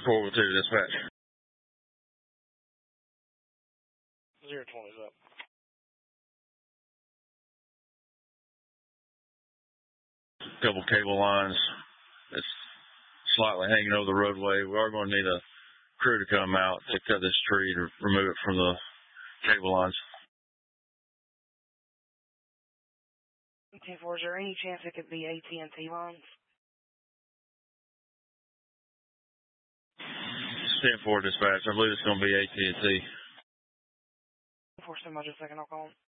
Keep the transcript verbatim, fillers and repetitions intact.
four oh two dispatch. zero twenty's up. Couple cable lines that's slightly hanging over the roadway. We are going to need a crew to come out to cut this tree to remove it from the cable lines. ten four, is there any chance it could be A T and T lines? ten four dispatch. I believe it's going to be A T and T. ten four, stand by just a second, I'll call them.